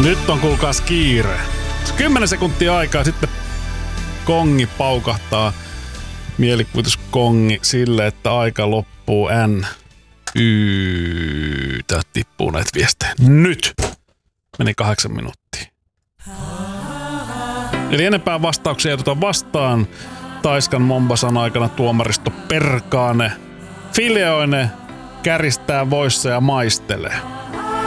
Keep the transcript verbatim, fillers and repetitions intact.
Nyt on kuulkaas kiire. Kymmenen sekuntia aikaa, sitten kongi paukahtaa. Mielikuvituskongi sille, että aika loppuu. N. Y. Täältä tippuu näitä viestejä. Nyt! Meni kahdeksan minuuttia. Eli enempää vastauksia ei oteta vastaan. Taiskan Mombasan aikana tuomaristo perkaane. Filioine käristää voissa ja maistelee.